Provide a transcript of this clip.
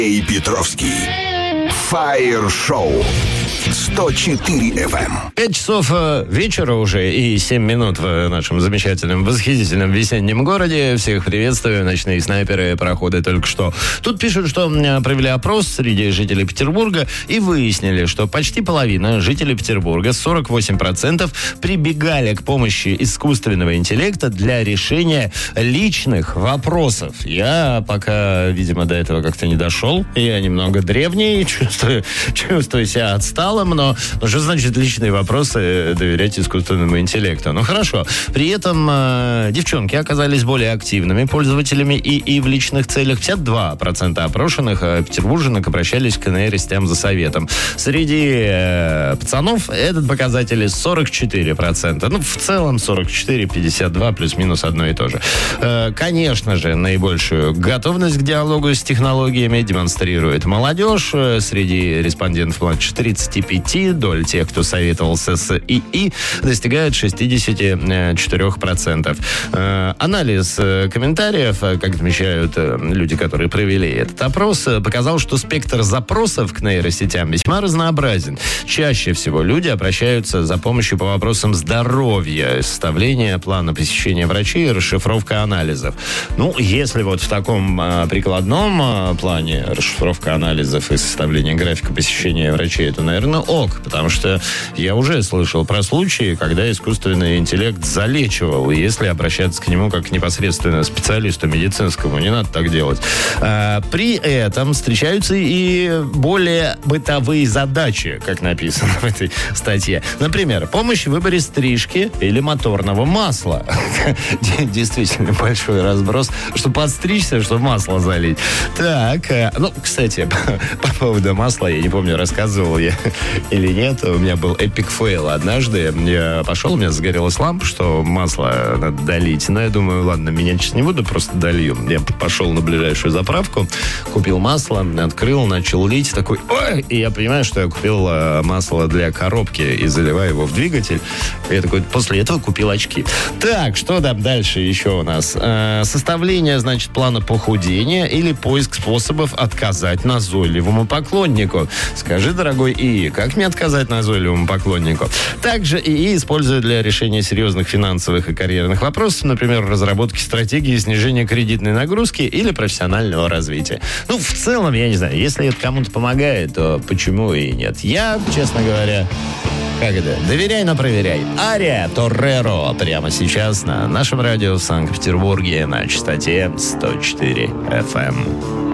Андрей Петровский. Фаер-шоу. 104 FM. 5 часов вечера уже и 7 минут в нашем замечательном, восхитительном весеннем городе. Всех приветствую. Ночные снайперы, пароходы только что. Тут пишут, что провели опрос среди жителей Петербурга и выяснили, что почти половина жителей Петербурга, 48%, прибегали к помощи искусственного интеллекта для решения личных вопросов. Я пока, видимо, до этого как-то не дошел. Я немного древний, чувствую себя отсталым, но что значит личные вопросы доверять искусственному интеллекту? Ну, хорошо. При этом девчонки оказались более активными пользователями и в личных целях. 52% опрошенных петербурженок обращались к нейросетям за советом. Среди пацанов этот показатель 44%. Ну, в целом 44-52, плюс-минус одно и то же. Конечно же, наибольшую готовность к диалогу с технологиями демонстрирует молодежь. Среди респондентов младше 35, доля тех, кто советовался с ИИ, достигает 64%. Анализ комментариев, как отмечают люди, которые провели этот опрос, показал, что спектр запросов к нейросетям весьма разнообразен. Чаще всего люди обращаются за помощью по вопросам здоровья, составления плана посещения врачей и расшифровка анализов. Ну, если вот в таком прикладном плане расшифровка анализов и составление графика посещения врачей, это, наверное, ок, потому что я уже слышал про случаи, когда искусственный интеллект залечивал, и если обращаться к нему как непосредственно специалисту медицинскому, не надо так делать. При этом встречаются и более бытовые задачи, как написано в этой статье. Например, помощь в выборе стрижки или моторного масла. Действительно большой разброс, чтобы подстричься, чтобы масло залить. Так, ну, кстати, по поводу масла, я не помню, рассказывал я или нет, у меня был эпик фейл однажды. Я пошел, у меня загорелась лампа, что масло надо долить. Но я думаю, ладно, менять сейчас не буду, просто долью. Я пошел на ближайшую заправку, купил масло, открыл, начал лить, такой, ой! И я понимаю, что я купил масло для коробки и заливаю его в двигатель. И я такой, после этого купил очки. Так, что там дальше еще у нас? Составление, значит, плана похудения или поиск способов отказать назойливому поклоннику. Скажи, дорогой ИИ, как мне отказать назойливому поклоннику? Также ИИ используют для решения серьезных финансовых и карьерных вопросов, например, разработки стратегии снижения кредитной нагрузки или профессионального развития. Ну, в целом, я не знаю, если это кому-то помогает, то почему и нет? Я, честно говоря, как это? Доверяй, но проверяй. Ария Торреро прямо сейчас на нашем радио в Санкт-Петербурге на частоте 104 FM.